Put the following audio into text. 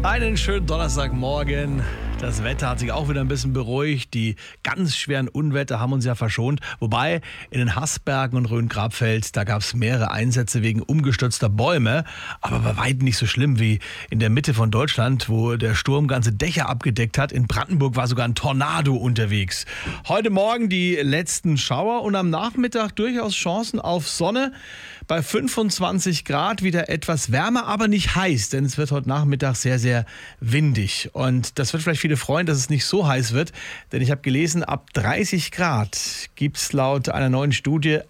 Einen schönen Donnerstagmorgen. Das Wetter hat sich auch wieder ein bisschen beruhigt. Die ganz schweren Unwetter haben uns ja verschont. Wobei in den Haßbergen und Rhön-Grabfeld, da gab es mehrere Einsätze wegen umgestürzter Bäume. Aber bei weitem nicht so schlimm wie in der Mitte von Deutschland, wo der Sturm ganze Dächer abgedeckt hat. In Brandenburg war sogar ein Tornado unterwegs. Heute Morgen die letzten Schauer und am Nachmittag durchaus Chancen auf Sonne. Bei 25 Grad wieder etwas wärmer, aber nicht heiß, denn es wird heute Nachmittag sehr, sehr windig. Und das wird vielleicht viele freuen, dass es nicht so heiß wird, denn ich habe gelesen, ab 30 Grad gibt es laut einer neuen Studie